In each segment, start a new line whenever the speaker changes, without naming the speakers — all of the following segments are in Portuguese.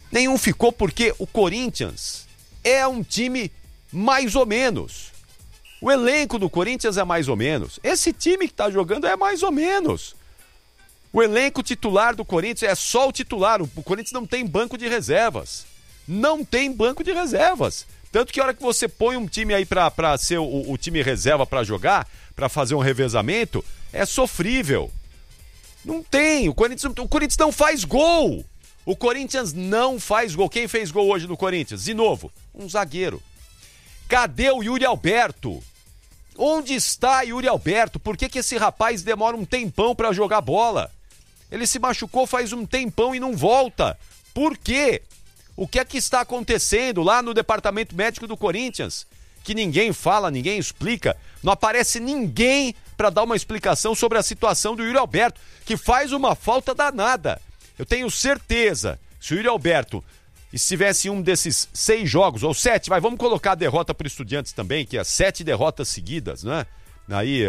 Nenhum ficou porque o Corinthians é um time mais ou menos. O elenco do Corinthians é mais ou menos. Esse time que tá jogando é mais ou menos. O elenco titular do Corinthians é só o titular. O Corinthians não tem banco de reservas. Não tem banco de reservas. Tanto que a hora que você põe um time aí pra ser o time reserva pra jogar, pra fazer um revezamento, é sofrível. Não tem. O Corinthians não faz gol. O Corinthians não faz gol. Quem fez gol hoje no Corinthians? De novo, um zagueiro. Cadê o Yuri Alberto? Onde está Yuri Alberto? Por que esse rapaz demora um tempão pra jogar bola? Ele se machucou faz um tempão e não volta. Por quê? O que é que está acontecendo lá no departamento médico do Corinthians? Que ninguém fala, ninguém explica. Não aparece ninguém para dar uma explicação sobre a situação do Yuri Alberto, que faz uma falta danada. Eu tenho certeza, se o Yuri Alberto estivesse em um desses 6 jogos, ou 7, vamos colocar a derrota para o Estudiantes também, que é 7 derrotas seguidas, né? Aí,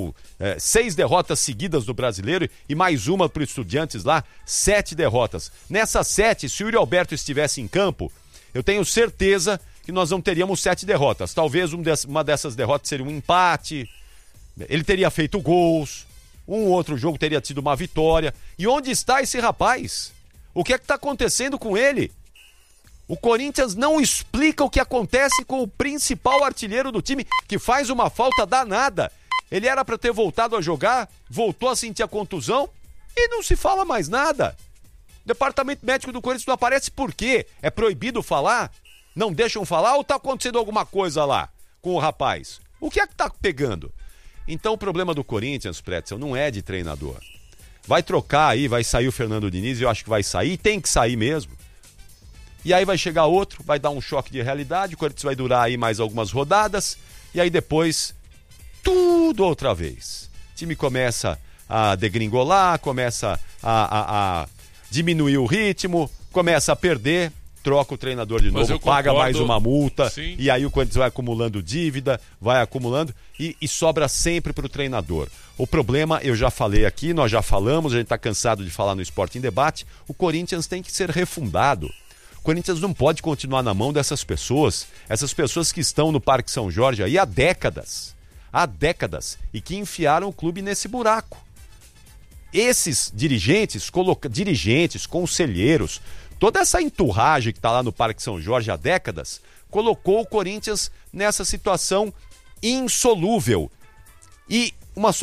6 derrotas seguidas do Brasileiro e mais uma para o Estudiantes lá, 7 derrotas. Nessas 7, se o Yuri Alberto estivesse em campo, eu tenho certeza que nós não teríamos 7 derrotas. Talvez uma dessas derrotas seria um empate, ele teria feito gols, um outro jogo teria tido uma vitória. E onde está esse rapaz? O que é que está acontecendo com ele? O Corinthians não explica o que acontece com o principal artilheiro do time, que faz uma falta danada. Ele era para ter voltado a jogar, voltou a sentir a contusão e não se fala mais nada. O departamento médico do Corinthians não aparece por quê? É proibido falar? Não deixam falar ou está acontecendo alguma coisa lá com o rapaz? O que é que está pegando? Então o problema do Corinthians, Pretzel, não é de treinador. Vai trocar aí, vai sair o Fernando Diniz, eu acho que vai sair, tem que sair mesmo. E aí vai chegar outro, vai dar um choque de realidade, o Corinthians vai durar aí mais algumas rodadas, e aí depois, tudo outra vez. O time começa a degringolar, começa a diminuir o ritmo, começa a perder, troca o treinador de novo, paga mais uma multa, sim. E aí o Corinthians vai acumulando dívida, vai acumulando, e sobra sempre para o treinador. O problema, eu já falei aqui, nós já falamos, a gente está cansado de falar no Esporte em Debate, o Corinthians tem que ser refundado. O Corinthians não pode continuar na mão dessas pessoas, essas pessoas que estão no Parque São Jorge aí há décadas, e que enfiaram o clube nesse buraco. Esses dirigentes, conselheiros, toda essa enturragem que está lá no Parque São Jorge há décadas, colocou o Corinthians nessa situação insolúvel. E uma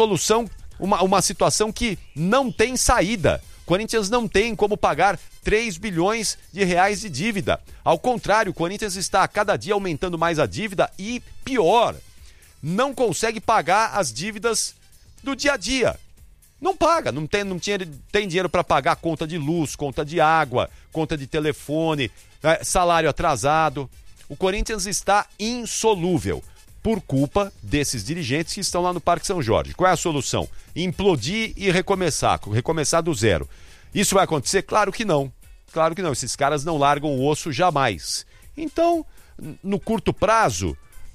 situação que não tem saída. O Corinthians não tem como pagar 3 bilhões de reais de dívida. Ao contrário, o Corinthians está a cada dia aumentando mais a dívida e, pior, não consegue pagar as dívidas do dia a dia. Não paga, não tem dinheiro para pagar conta de luz, conta de água, conta de telefone, salário atrasado. O Corinthians está insolúvel por culpa desses dirigentes que estão lá no Parque São Jorge. Qual é a solução? Implodir e recomeçar do zero. Isso vai acontecer? Claro que não. Claro que não. Esses caras não largam o osso jamais. Então, no curto prazo,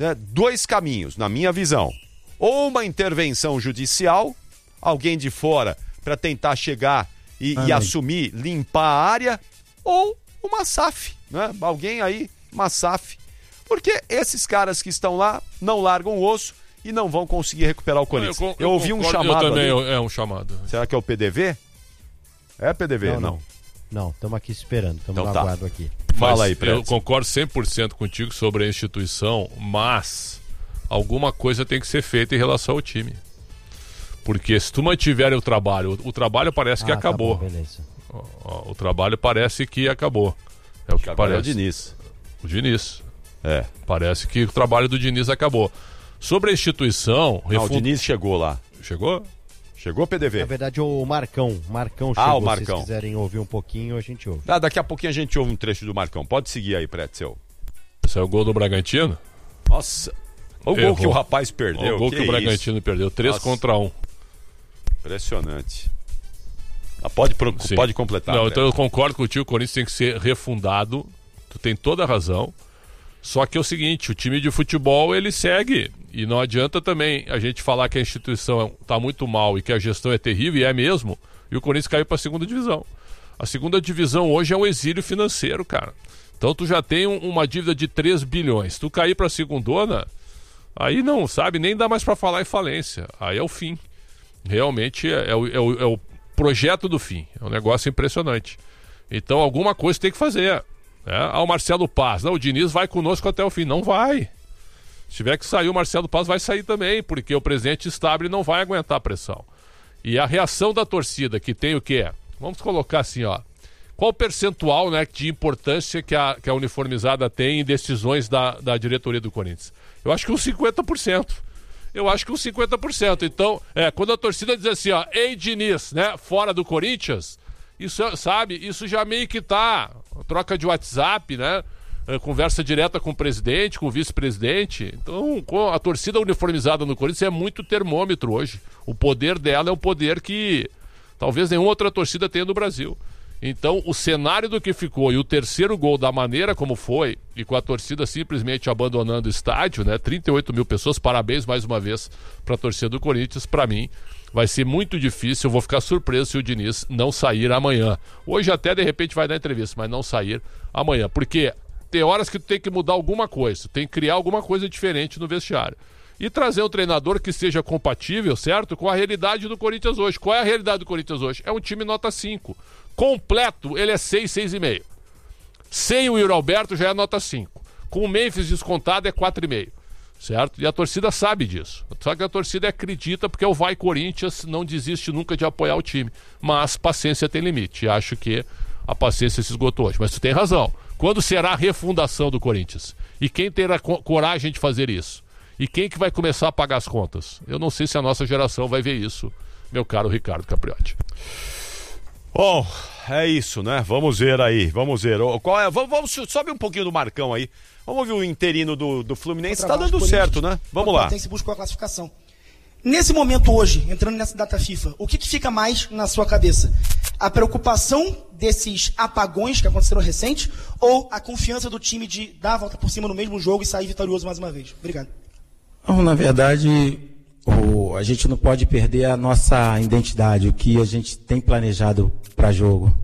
2 caminhos, na minha visão. Ou uma intervenção judicial, alguém de fora para tentar chegar e assumir, limpar a área, ou uma SAF, né? Alguém aí, uma SAF. Porque esses caras que estão lá não largam o osso e não vão conseguir recuperar o Corinthians. Eu ouvi um chamado. Eu também,
é um chamado.
Será que é o PDV? É PDV?
Não, estamos aqui esperando, estamos no aguardo aqui.
Fala aí,
eu concordo 100% contigo sobre a instituição, mas alguma coisa tem que ser feita em relação ao time. Porque se tu mantiver o trabalho parece que acabou.
Tá bom, beleza.
O trabalho parece que acabou. É o que parece.
É o Diniz.
O Diniz. Parece que o trabalho do Diniz acabou. Sobre a instituição...
Não, o Diniz chegou lá.
Chegou?
Chegou, PDV?
Na verdade, o Marcão chegou.
O Marcão.
Se vocês quiserem ouvir um pouquinho, a gente ouve.
Daqui a pouquinho a gente ouve um trecho do Marcão. Pode seguir aí, Pretzel.
Esse é o gol do Bragantino?
Nossa, o gol que o rapaz perdeu.
O gol que o Bragantino perdeu, 3-1.
Impressionante. Pode completar.
Não, então eu concordo contigo, o Corinthians tem que ser refundado. Tu tem toda a razão. Só que é o seguinte, o time de futebol ele segue. E não adianta também a gente falar que a instituição está muito mal e que a gestão é terrível, e é mesmo, e o Corinthians caiu para a 2ª divisão. A segunda divisão hoje é um exílio financeiro, cara. Então tu já tem uma dívida de 3 bilhões. Tu cair pra segundona, aí não, sabe, nem dá mais pra falar em falência. Aí é o fim. Realmente é o projeto do fim. É um negócio impressionante. Então alguma coisa tem que fazer. O Marcelo Paz, não, o Diniz vai conosco até o fim. Não vai. Se tiver que sair, o Marcelo Paz vai sair também, porque o presidente Stabile não vai aguentar a pressão. E a reação da torcida, que tem o quê? Vamos colocar assim, ó. Qual o percentual, né, de importância que a uniformizada tem em decisões da diretoria do Corinthians? Eu acho que uns 50%. Então, quando a torcida diz assim, ó, ei, Diniz, né, fora do Corinthians, isso, sabe, isso já meio que tá, troca de WhatsApp, né, conversa direta com o presidente, com o vice-presidente. Então, a torcida uniformizada no Corinthians é muito termômetro hoje. O poder dela é um poder que talvez nenhuma outra torcida tenha no Brasil. Então, o cenário do que ficou e o terceiro gol da maneira como foi, e com a torcida simplesmente abandonando o estádio, né? 38 mil pessoas, parabéns mais uma vez para a torcida do Corinthians. Para mim, vai ser muito difícil, eu vou ficar surpreso se o Diniz não sair amanhã. Hoje até, de repente, vai dar entrevista, mas não sair amanhã. Porque tem horas que tu tem que mudar alguma coisa, tem que criar alguma coisa diferente no vestiário. E trazer um treinador que seja compatível, certo? Com a realidade do Corinthians hoje. Qual é a realidade do Corinthians hoje? É um time nota 5. Completo, ele é 6, 6,5. Sem o Yuri Alberto já é nota 5. Com o Memphis descontado é 4,5. Certo? E a torcida sabe disso. Só que a torcida acredita porque o Vai Corinthians não desiste nunca de apoiar o time. Mas paciência tem limite. E acho que a paciência se esgotou hoje. Mas tu tem razão. Quando será a refundação do Corinthians? E quem terá coragem de fazer isso? E quem que vai começar a pagar as contas? Eu não sei se a nossa geração vai ver isso, meu caro Ricardo Capriotti.
Bom, é isso, né? Vamos ver aí, vamos ver. Qual é? Vamos sobe um pouquinho do Marcão aí. Vamos ver o interino do Fluminense. Está dando certo, né? Vamos lá.
Tem que buscar a classificação. Nesse momento hoje, entrando nessa data FIFA, o que fica mais na sua cabeça? A preocupação desses apagões que aconteceram recente ou a confiança do time de dar a volta por cima no mesmo jogo e sair vitorioso mais uma vez? Obrigado.
Não, na verdade, a gente não pode perder a nossa identidade, o que a gente tem planejado para jogo.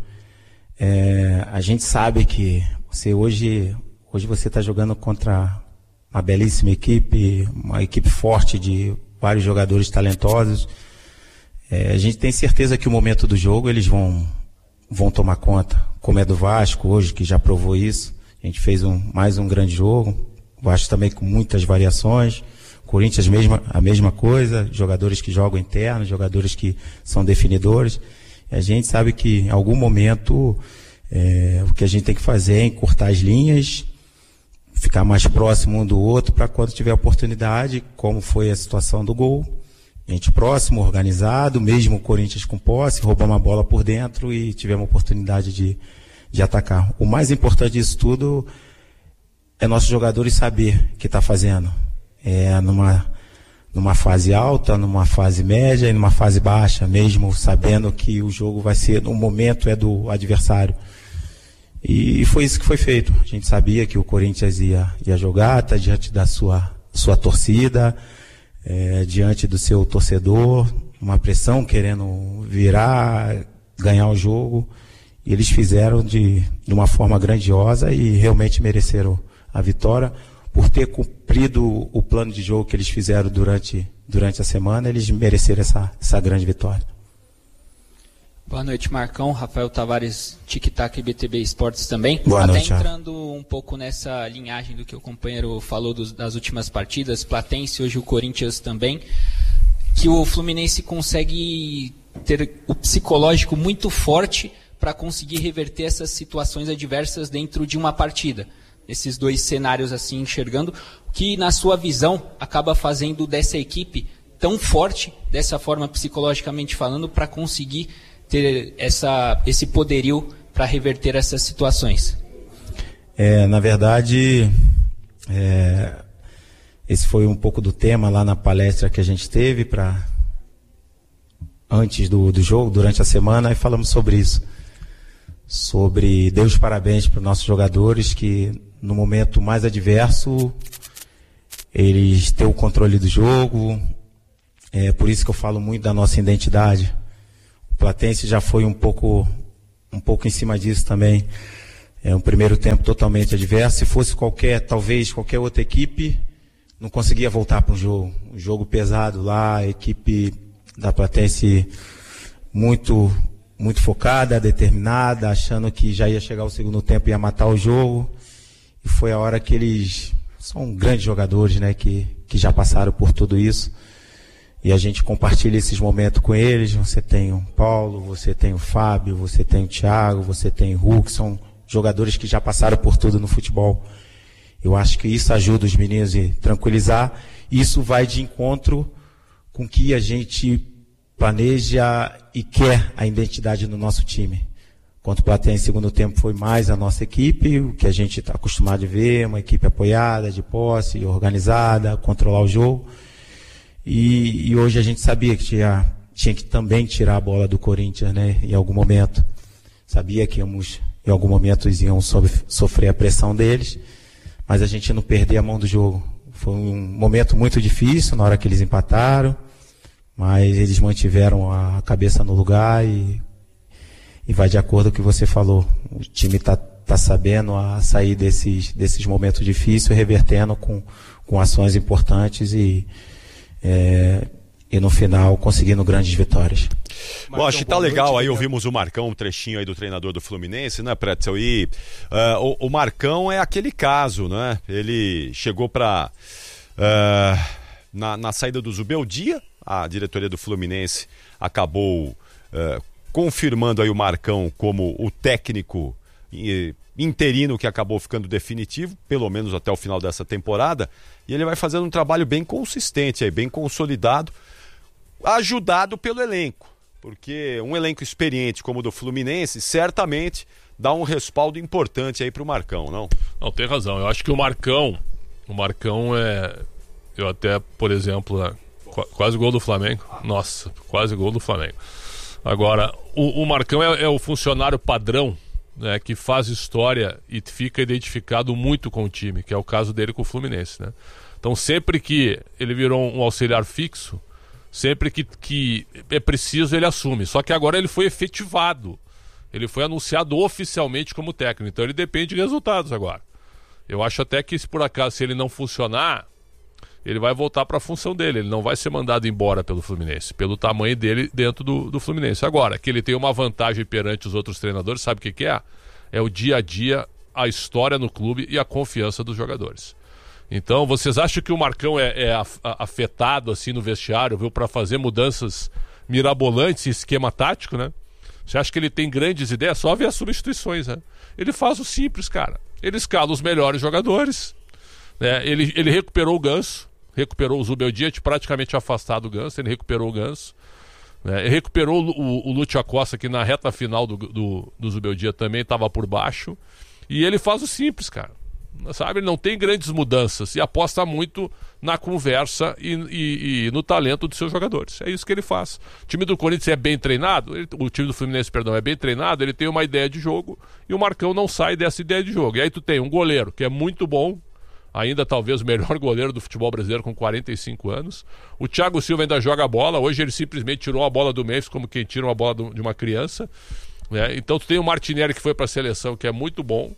A gente sabe que hoje você está jogando contra uma belíssima equipe, uma equipe forte de vários jogadores talentosos. A gente tem certeza que o momento do jogo eles vão tomar conta, como é do Vasco hoje, que já provou isso. A gente fez mais um grande jogo, o Vasco também com muitas variações. Corinthians a mesma coisa, jogadores que jogam interno, jogadores que são definidores. E a gente sabe que em algum momento o que a gente tem que fazer é encurtar as linhas, ficar mais próximo um do outro para quando tiver oportunidade, como foi a situação do gol. A gente próximo, organizado, mesmo o Corinthians com posse, roubamos a bola por dentro e tivemos a oportunidade de atacar. O mais importante disso tudo é nossos jogadores saber o que está fazendo. Numa fase alta, numa fase média e numa fase baixa, mesmo sabendo que o jogo vai ser, no momento é do adversário. E foi isso que foi feito. A gente sabia que o Corinthians ia jogar, tá diante da sua torcida, diante do seu torcedor, uma pressão querendo virar, ganhar o jogo. E eles fizeram de uma forma grandiosa e realmente mereceram a vitória. Por ter cumprido o plano de jogo que eles fizeram durante a semana, eles mereceram essa grande vitória.
Boa noite, Marcão. Rafael Tavares, Tic-Tac e BTB Esportes também.
Boa noite.
Até entrando um pouco nessa linhagem do que o companheiro falou das últimas partidas, Platense, hoje o Corinthians também, que o Fluminense consegue ter o psicológico muito forte para conseguir reverter essas situações adversas dentro de uma partida. Esses dois cenários assim enxergando, que na sua visão acaba fazendo dessa equipe tão forte, dessa forma psicologicamente falando, para conseguir ter esse poderio para reverter essas situações?
Na verdade, esse foi um pouco do tema lá na palestra que a gente teve antes do jogo, durante a semana, e falamos sobre isso. Sobre dar os parabéns para os nossos jogadores que no momento mais adverso eles têm o controle do jogo. Por isso que eu falo muito da nossa identidade. O Platense já foi um pouco um pouco em cima disso também. É um primeiro tempo totalmente adverso. Se fosse talvez qualquer outra equipe, não conseguia voltar para um jogo pesado lá, a equipe da Platense muito, muito focada, determinada, achando que já ia chegar o segundo tempo e ia matar o jogo. E foi a hora que eles são grandes jogadores, né, que já passaram por tudo isso. E a gente compartilha esses momentos com eles. Você tem o Paulo, você tem o Fábio, você tem o Thiago, você tem o Hulk, são jogadores que já passaram por tudo no futebol. Eu acho que isso ajuda os meninos a tranquilizar. Isso vai de encontro com que a gente planeja e quer a identidade no nosso time. Contra o Platense, em segundo tempo, foi mais a nossa equipe, o que a gente está acostumado a ver, uma equipe apoiada, de posse, organizada, controlar o jogo. E hoje a gente sabia que tinha que também tirar a bola do Corinthians, né, em algum momento. Sabia que em algum momento iam sofrer a pressão deles, mas a gente não perder a mão do jogo. Foi um momento muito difícil na hora que eles empataram, mas eles mantiveram a cabeça no lugar e vai de acordo com o que você falou. O time tá sabendo sair desses momentos difíceis, revertendo com ações importantes e no final conseguindo grandes vitórias.
Bom, acho que tá legal, aí ouvimos o Marcão, um trechinho aí do treinador do Fluminense, né, Pretzel? E o Marcão é aquele caso, né? Ele chegou na saída do Zubeldia, a diretoria do Fluminense acabou confirmando aí o Marcão como o técnico interino que acabou ficando definitivo, pelo menos até o final dessa temporada, e ele vai fazendo um trabalho bem consistente, aí, bem consolidado, ajudado pelo elenco, porque um elenco experiente como o do Fluminense certamente dá um respaldo importante aí pro Marcão, não?
Não, tem razão, eu acho que o Marcão eu até, por exemplo, quase gol do Flamengo, nossa, quase gol do Flamengo. Agora, o Marcão é o funcionário padrão, né, que faz história e fica identificado muito com o time, que é o caso dele com o Fluminense, né? Então, sempre que ele virou um auxiliar fixo, sempre que é preciso, ele assume. Só que agora ele foi efetivado, ele foi anunciado oficialmente como técnico, então ele depende de resultados agora. Eu acho até que, se por acaso, se ele não funcionar, ele vai voltar para a função dele, ele não vai ser mandado embora pelo Fluminense, pelo tamanho dele dentro do Fluminense. Agora, que ele tem uma vantagem perante os outros treinadores, sabe o que é? É o dia a dia, a história no clube e a confiança dos jogadores. Então, vocês acham que o Marcão é afetado assim no vestiário, viu, para fazer mudanças mirabolantes em esquema tático, né? Você acha que ele tem grandes ideias? Só ver as substituições, né? Ele faz o simples, cara. Ele escala os melhores jogadores, né? Ele recuperou o Ganso, recuperou o Zubeldia, praticamente afastado o Ganso, ele recuperou o Ganso, né? Ele recuperou o Lúcio Acosta, que na reta final do Zubeldia também estava por baixo, e ele faz o simples, cara, sabe? Ele não tem grandes mudanças e aposta muito na conversa e no talento dos seus jogadores. É isso que ele faz. O time do Corinthians é bem treinado, o time do Fluminense, perdão, é bem treinado, ele tem uma ideia de jogo e o Marcão não sai dessa ideia de jogo. E aí tu tem um goleiro que é muito bom, ainda talvez o melhor goleiro do futebol brasileiro com 45 anos. O Thiago Silva ainda joga bola. Hoje ele simplesmente tirou a bola do Memphis como quem tira uma bola de uma criança, né? Então tu tem o Martinelli, que foi para a seleção, que é muito bom.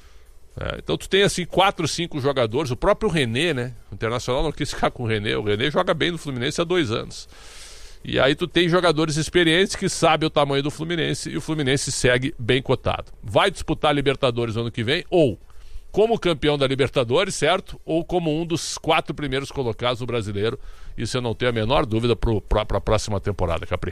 Então tu tem assim 4, 5 jogadores. O próprio René, né? O Internacional não quis ficar com o René. O René joga bem no Fluminense há 2 anos. E aí tu tem jogadores experientes que sabem o tamanho do Fluminense e o Fluminense segue bem cotado. Vai disputar a Libertadores no ano que vem, ou como campeão da Libertadores, certo? Ou como um dos 4 primeiros colocados do Brasileiro. Isso eu não tenho a menor dúvida para a próxima temporada, Capri.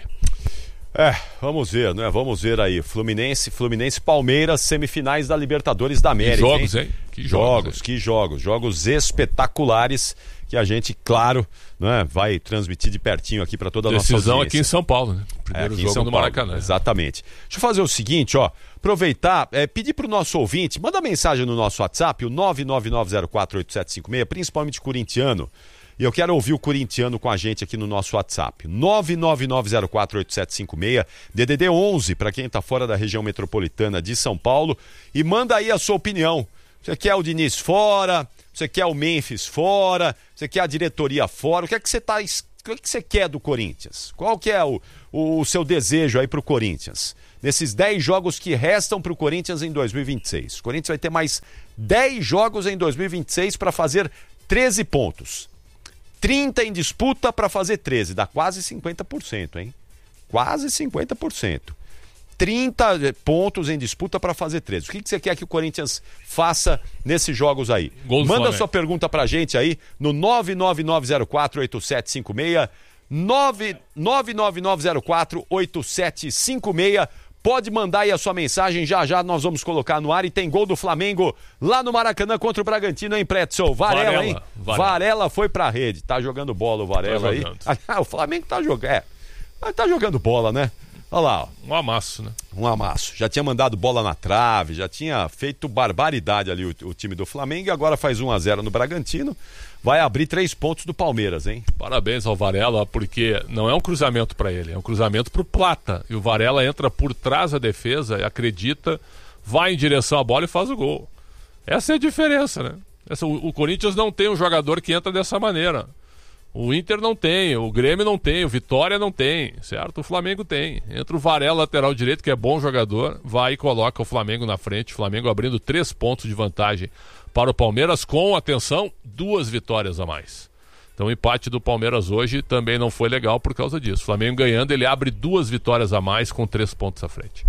Vamos ver, né? Vamos ver aí. Fluminense, Palmeiras, semifinais da Libertadores da América.
Que jogos, hein?
Que jogos. Jogos espetaculares que a gente, claro, né, vai transmitir de pertinho aqui para toda a nossa audiência.
Decisão aqui em São Paulo, né? Primeiro jogo no Maracanã.
Exatamente. Deixa eu fazer o seguinte, ó. Aproveitar, pedir pro nosso ouvinte, manda mensagem no nosso WhatsApp, o 999048756, principalmente corintiano. E eu quero ouvir o corintiano com a gente aqui no nosso WhatsApp. 999048756, DDD 11, para quem está fora da região metropolitana de São Paulo. E manda aí a sua opinião. Você quer o Diniz fora? Você quer o Memphis fora? Você quer a diretoria fora? O que é que você quer do Corinthians? Qual que é o seu desejo aí pro Corinthians? nesses 10 jogos que restam para o Corinthians em 2026. O Corinthians vai ter mais 10 jogos em 2026 para fazer 13 pontos. 30 em disputa para fazer 13, dá quase 50%, hein? Quase 50%. 30 pontos em disputa para fazer 13. O que você quer que o Corinthians faça nesses jogos aí? Manda sua pergunta pra gente aí no 999048756, 999048756. Pode mandar aí a sua mensagem, já nós vamos colocar no ar. E tem gol do Flamengo lá no Maracanã contra o Bragantino, hein, Pretzel? Varela, hein? Varela foi pra rede. Tá jogando bola o Varela aí. O Flamengo tá jogando. Tá jogando bola, né? Olha lá, ó.
Um amasso, né?
Um amasso. Já tinha mandado bola na trave, já tinha feito barbaridade ali o time do Flamengo e agora faz 1-0 no Bragantino. Vai abrir 3 pontos do Palmeiras, hein?
Parabéns ao Varela, porque não é um cruzamento para ele, é um cruzamento pro Plata. E o Varela entra por trás da defesa, acredita, vai em direção à bola e faz o gol. Essa é a diferença, né? O Corinthians não tem um jogador que entra dessa maneira. O Inter não tem, o Grêmio não tem, o Vitória não tem, certo? O Flamengo tem. Entra o Varela, lateral direito, que é bom jogador, vai e coloca o Flamengo na frente. O Flamengo abrindo 3 pontos de vantagem para o Palmeiras, com, atenção, 2 vitórias a mais. Então o empate do Palmeiras hoje também não foi legal por causa disso. O Flamengo ganhando, ele abre 2 vitórias a mais com 3 pontos à frente.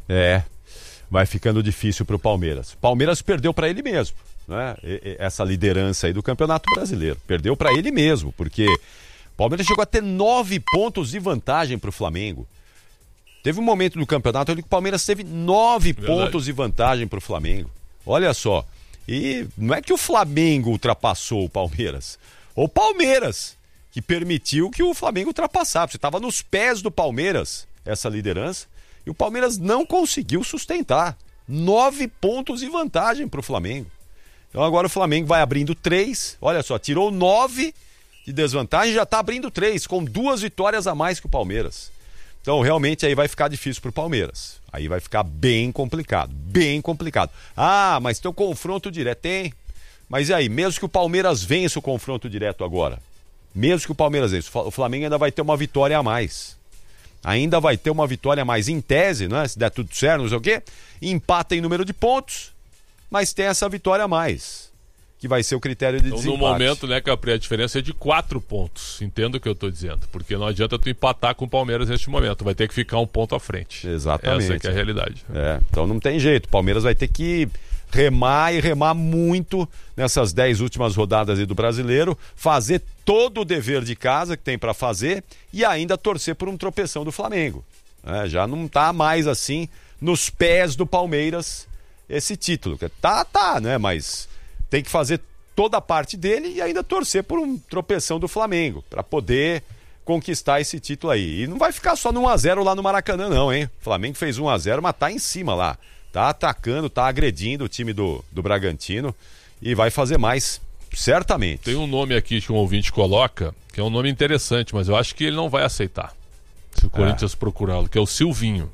Vai ficando difícil para o Palmeiras. Palmeiras perdeu para ele mesmo, né? Essa liderança aí do Campeonato Brasileiro. Perdeu para ele mesmo, porque o Palmeiras chegou a ter 9 pontos de vantagem para o Flamengo. Teve um momento no campeonato onde o Palmeiras teve 9 pontos de vantagem para o Flamengo. Olha só. E não é que o Flamengo ultrapassou o Palmeiras. O Palmeiras que permitiu que o Flamengo ultrapassasse. Você estava nos pés do Palmeiras, essa liderança, e o Palmeiras não conseguiu sustentar. 9 pontos de vantagem para o Flamengo. Então agora o Flamengo vai abrindo 3. Olha só, tirou 9 de desvantagem e já está abrindo 3, com 2 vitórias a mais que o Palmeiras. Então realmente aí vai ficar difícil para o Palmeiras. Aí vai ficar bem complicado, bem complicado. Ah, mas tem um confronto direto. Tem. Mas e aí, mesmo que o Palmeiras vença o confronto direto agora, mesmo que o Palmeiras vença, o Flamengo ainda vai ter uma vitória a mais. Ainda vai ter uma vitória a mais, em tese, né? Se der tudo certo, não sei o quê. Empata em número de pontos, mas tem essa vitória a mais, que vai ser o critério de desempate.
No momento, né, Capri, a diferença é de 4 pontos. Entendo o que eu estou dizendo. Porque não adianta tu empatar com o Palmeiras neste momento. Vai ter que ficar 1 ponto à frente.
Exatamente.
Essa que é a realidade.
Então não tem jeito. O Palmeiras vai ter que remar e remar muito nessas 10 últimas rodadas aí do Brasileiro, fazer todo o dever de casa que tem para fazer e ainda torcer por um tropeção do Flamengo. Já não está mais assim nos pés do Palmeiras esse título. Tá, né? Mas tem que fazer toda a parte dele e ainda torcer por um tropeção do Flamengo para poder conquistar esse título aí. E não vai ficar só no 1-0 lá no Maracanã não, hein? O Flamengo fez 1-0, mas tá em cima lá. Tá atacando, tá agredindo o time do Bragantino e vai fazer mais, certamente.
Tem um nome aqui que um ouvinte coloca, que é um nome interessante, mas eu acho que ele não vai aceitar, se o Corinthians procurá-lo, que é o Silvinho.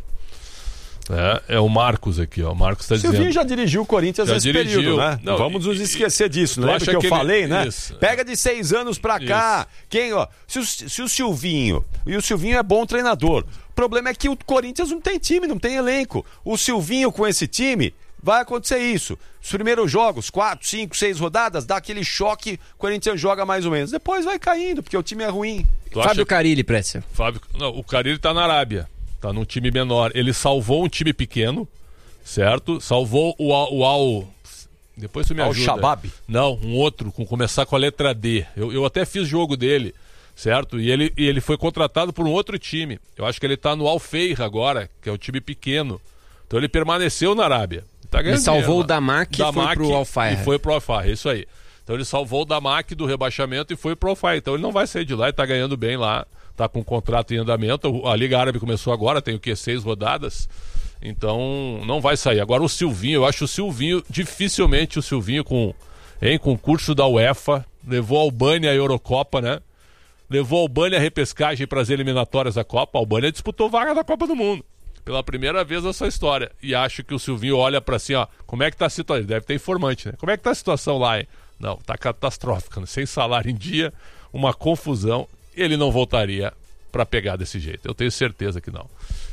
É o Marcos aqui, ó. O Marcos está dizendo.
Silvinho já dirigiu o Corinthians nesse período, né? Não vamos nos esquecer disso, não lembra que eu falei, né? Isso. Pega de 6 anos pra cá. Quem, ó? Se o Silvinho, e o Silvinho é bom treinador. O problema é que o Corinthians não tem time, não tem elenco. O Silvinho com esse time, vai acontecer isso. Os primeiros jogos, 4, 5, 6 rodadas, dá aquele choque, o Corinthians joga mais ou menos. Depois vai caindo, porque o time é ruim.
Fábio Carille, Pretzel.
O Carille tá na Arábia. Tá num time menor. Ele salvou um time pequeno, certo? Salvou o Al... Depois você me ajuda.
Al-Shabaab?
Não, um outro, começar com a letra D. Eu até fiz jogo dele, certo? E ele foi contratado por um outro time. Eu acho que ele tá no Al-Feir agora, que é um time pequeno. Então ele permaneceu na Arábia. Tá ganhando
ele salvou
dinheiro,
o Damac e foi pro Al-Feir.
E foi pro Al-Feir, isso aí. Então ele salvou o Damac do rebaixamento e foi pro Al-Feir. Então ele não vai sair de lá e tá ganhando bem lá. Tá com um contrato em andamento, a Liga Árabe começou agora, tem o quê? 6 rodadas, então não vai sair. Agora o Silvinho, eu acho o Silvinho, dificilmente o Silvinho com curso da UEFA, levou a Albânia à Eurocopa, né? Levou a Albânia à repescagem para as eliminatórias da Copa, a Albânia disputou vaga da Copa do Mundo, pela primeira vez nessa história, e acho que o Silvinho olha para assim, ó, como é que tá a situação, ele deve ter informante, né? Como é que tá a situação lá, hein? Não, tá catastrófica, né? Sem salário em dia, uma confusão. Ele não voltaria para pegar desse jeito. Eu tenho certeza que não.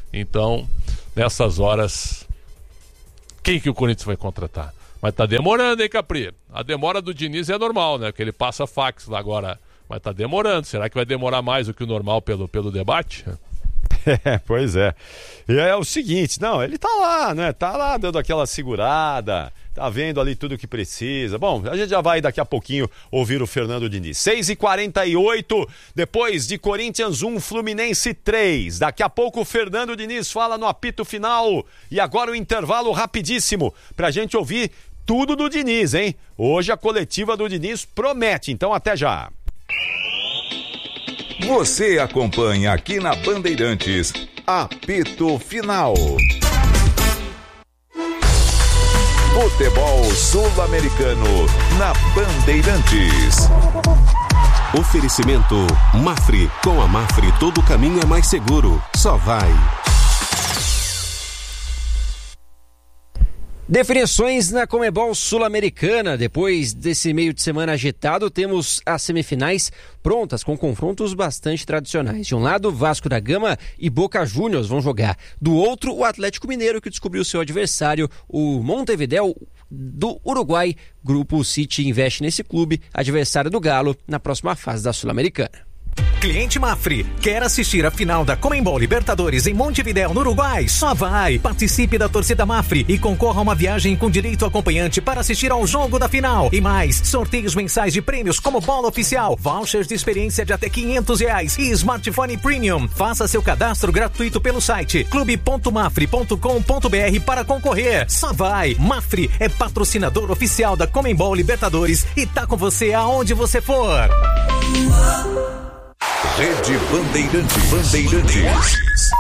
Então, nessas horas, quem que o Corinthians vai contratar? Mas tá demorando, hein, Capri? A demora do Diniz é normal, né? Porque ele passa fax lá agora. Mas tá demorando. Será que vai demorar mais do que o normal pelo debate?
Pois é. E é o seguinte, não, ele tá lá, né? Tá lá dando aquela segurada, tá vendo ali tudo o que precisa. Bom, a gente já vai daqui a pouquinho ouvir o Fernando Diniz. 6h48, depois de Corinthians 1, Fluminense 3. Daqui a pouco o Fernando Diniz fala no apito final. E agora o intervalo rapidíssimo pra gente ouvir tudo do Diniz, hein? Hoje a coletiva do Diniz promete, então até já.
Você acompanha aqui na Bandeirantes, apito final. Futebol sul-americano na Bandeirantes.
Oferecimento Mafre. Com a Mafre todo caminho é mais seguro. Só vai.
Definições na Conmebol Sul-Americana. Depois desse meio de semana agitado, temos as semifinais prontas, com confrontos bastante tradicionais. De um lado, Vasco da Gama e Boca Juniors vão jogar. Do outro, o Atlético Mineiro, que descobriu seu adversário, o Montevideo do Uruguai. Grupo City investe nesse clube, adversário do Galo, na próxima fase da Sul-Americana.
Cliente Mafre, quer assistir a final da Conmebol Libertadores em Montevideo, no Uruguai? Só vai! Participe da torcida Mafre e concorra a uma viagem com direito acompanhante para assistir ao jogo da final. E mais, sorteios mensais de prêmios como bola oficial, vouchers de experiência de até R$500 e smartphone premium. Faça seu cadastro gratuito pelo site clube.mafre.com.br para concorrer. Só vai! Mafre é patrocinador oficial da Conmebol Libertadores e tá com você aonde você for.
Rede Bandeirantes.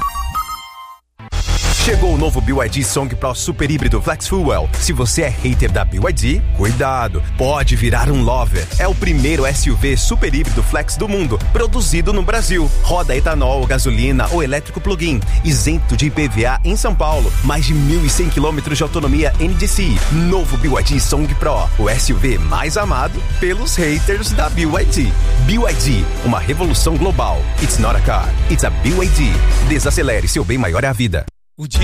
Chegou o novo BYD Song Pro Super Híbrido Flex Fuel. Se você é hater da BYD, cuidado, pode virar um lover. É o primeiro SUV super híbrido flex do mundo, produzido no Brasil. Roda etanol, gasolina ou elétrico plug-in, isento de IPVA em São Paulo. Mais de 1.100 km de autonomia NDC. Novo BYD Song Pro, o SUV mais amado pelos haters da BYD. BYD, uma revolução global. It's not a car, it's a BYD. Desacelere, seu bem maior é a vida.